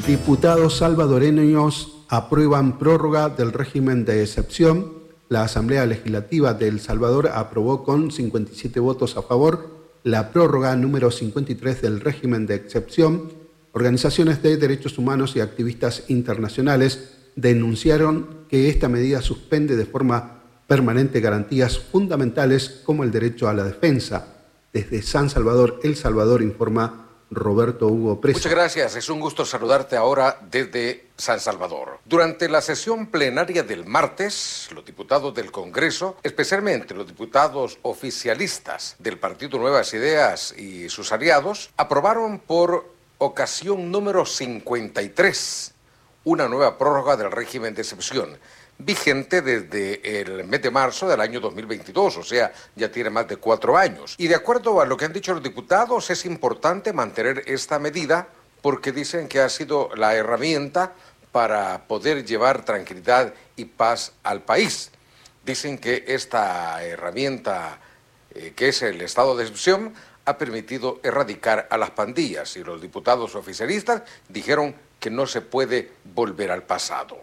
Diputados salvadoreños aprueban prórroga del régimen de excepción. La Asamblea Legislativa de El Salvador aprobó con 57 votos a favor la prórroga número 53 del régimen de excepción. Organizaciones de derechos humanos y activistas internacionales denunciaron que esta medida suspende de forma permanente garantías fundamentales como el derecho a la defensa. Desde San Salvador, El Salvador, informa Roberto Hugo Presa. Muchas gracias, es un gusto saludarte ahora desde San Salvador. Durante la sesión plenaria del martes, los diputados del Congreso, especialmente los diputados oficialistas del Partido Nuevas Ideas y sus aliados, aprobaron por ocasión número 53 una nueva prórroga del régimen de excepción, vigente desde el mes de marzo del año 2022, o sea, ya tiene más de 4 años. Y de acuerdo a lo que han dicho los diputados, es importante mantener esta medida porque dicen que ha sido la herramienta para poder llevar tranquilidad y paz al país. Dicen que esta herramienta, que es el estado de excepción, ha permitido erradicar a las pandillas y los diputados oficialistas dijeron que no se puede volver al pasado.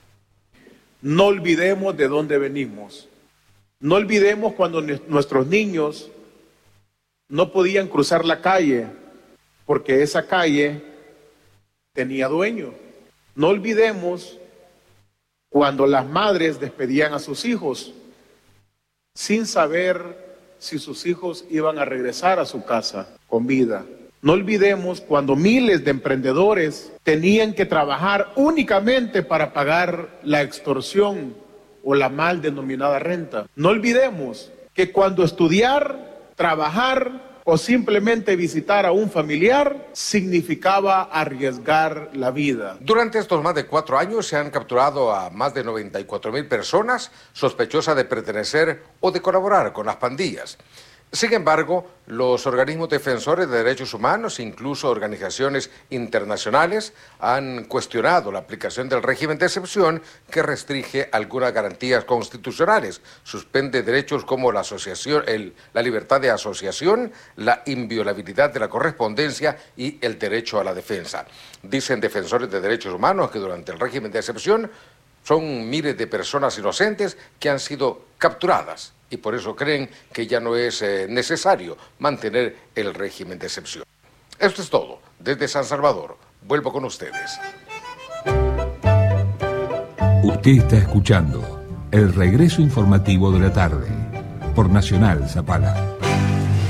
No olvidemos de dónde venimos. No olvidemos cuando nuestros niños no podían cruzar la calle porque esa calle tenía dueño. No olvidemos cuando las madres despedían a sus hijos sin saber si sus hijos iban a regresar a su casa con vida. No olvidemos cuando miles de emprendedores tenían que trabajar únicamente para pagar la extorsión o la mal denominada renta. No olvidemos que cuando estudiar, trabajar o simplemente visitar a un familiar significaba arriesgar la vida. Durante estos más de 4 años se han capturado a más de 94,000 personas sospechosas de pertenecer o de colaborar con las pandillas. Sin embargo, los organismos defensores de derechos humanos, incluso organizaciones internacionales, han cuestionado la aplicación del régimen de excepción que restringe algunas garantías constitucionales, suspende derechos como la asociación, la libertad de asociación, la inviolabilidad de la correspondencia y el derecho a la defensa. Dicen defensores de derechos humanos que durante el régimen de excepción son miles de personas inocentes que han sido capturadas y por eso creen que ya no es necesario mantener el régimen de excepción. Esto es todo. Desde San Salvador, vuelvo con ustedes. Usted está escuchando el regreso informativo de la tarde por Nacional Zapala.